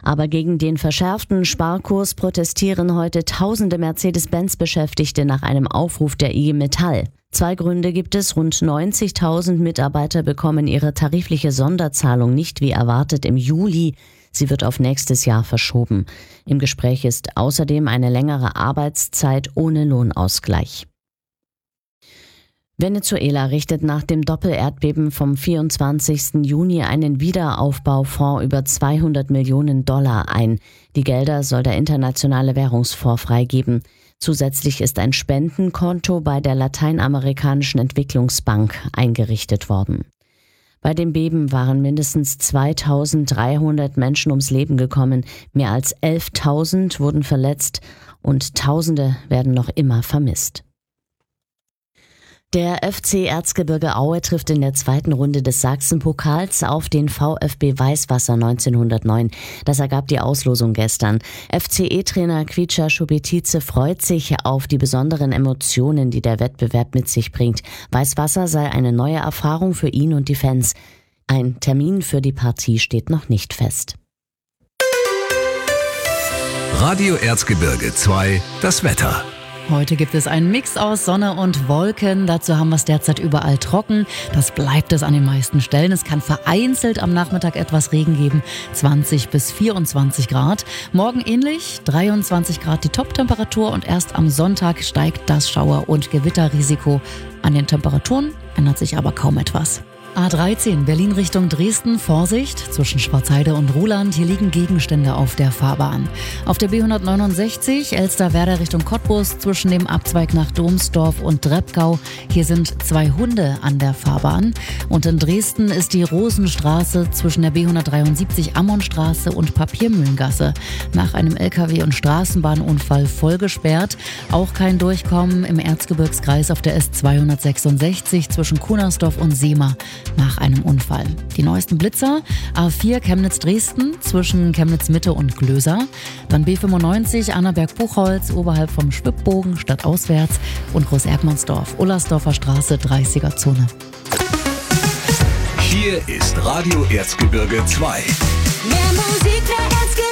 Aber gegen den verschärften Sparkurs protestieren heute tausende Mercedes-Benz-Beschäftigte nach einem Aufruf der IG Metall. 2 Gründe gibt es. Rund 90.000 Mitarbeiter bekommen ihre tarifliche Sonderzahlung nicht wie erwartet im Juli. Sie wird auf nächstes Jahr verschoben. Im Gespräch ist außerdem eine längere Arbeitszeit ohne Lohnausgleich. Venezuela richtet nach dem Doppelerdbeben vom 24. Juni einen Wiederaufbaufonds über $200 Millionen ein. Die Gelder soll der Internationale Währungsfonds freigeben. Zusätzlich ist ein Spendenkonto bei der Lateinamerikanischen Entwicklungsbank eingerichtet worden. Bei dem Beben waren mindestens 2.300 Menschen ums Leben gekommen, mehr als 11.000 wurden verletzt und Tausende werden noch immer vermisst. Der FC Erzgebirge Aue trifft in der 2. Runde des Sachsenpokals auf den VfB Weißwasser 1909. Das ergab die Auslosung gestern. FCE-Trainer Kvicha Schubetice freut sich auf die besonderen Emotionen, die der Wettbewerb mit sich bringt. Weißwasser sei eine neue Erfahrung für ihn und die Fans. Ein Termin für die Partie steht noch nicht fest. Radio Erzgebirge 2, das Wetter. Heute gibt es einen Mix aus Sonne und Wolken. Dazu haben wir es derzeit überall trocken. Das bleibt es an den meisten Stellen. Es kann vereinzelt am Nachmittag etwas Regen geben. 20 bis 24 Grad. Morgen ähnlich. 23 Grad die Toptemperatur. Und erst am Sonntag steigt das Schauer- und Gewitterrisiko. An den Temperaturen ändert sich aber kaum etwas. A13 Berlin Richtung Dresden, Vorsicht, zwischen Schwarzheide und Ruhland, hier liegen Gegenstände auf der Fahrbahn. Auf der B169 Elsterwerda Richtung Cottbus, zwischen dem Abzweig nach Domsdorf und Dreppgau, hier sind 2 Hunde an der Fahrbahn. Und in Dresden ist die Rosenstraße zwischen der B173 Ammonstraße und Papiermühlengasse nach einem LKW- und Straßenbahnunfall voll gesperrt. Auch kein Durchkommen im Erzgebirgskreis auf der S266 zwischen Kunersdorf und Seema nach einem Unfall. Die neuesten Blitzer: A4 Chemnitz-Dresden zwischen Chemnitz-Mitte und Glöser, dann B95 Annaberg-Buchholz oberhalb vom Schwibbogen stadtauswärts und Groß-Erkmannsdorf, Ullersdorfer Straße 30er-Zone. Hier ist Radio Erzgebirge 2. Mehr Musik für Erzgebirge.